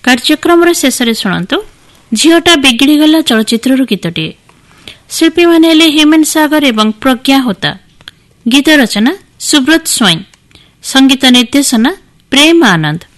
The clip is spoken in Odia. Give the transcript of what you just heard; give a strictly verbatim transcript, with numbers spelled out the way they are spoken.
କାର୍ଯ୍ୟକ୍ରମର ଶେଷରେ ଶୁଣନ୍ତୁ ଝିଅଟା ବିଗିଡ଼ିଗଲା ଚଳଚ୍ଚିତ୍ରରୁ ଗୀତଟିଏ। ଶିଳ୍ପୀମାନେ ହେଲେ ହେମେନ୍ ସାଗର ଏବଂ ପ୍ରଜ୍ଞା ହୋତା। ଗୀତ ରଚନା ସୁବ୍ରତ ସ୍ୱାଇଁ, ସଙ୍ଗୀତ ନିର୍ଦ୍ଦେଶନା ପ୍ରେମ ଆନନ୍ଦ।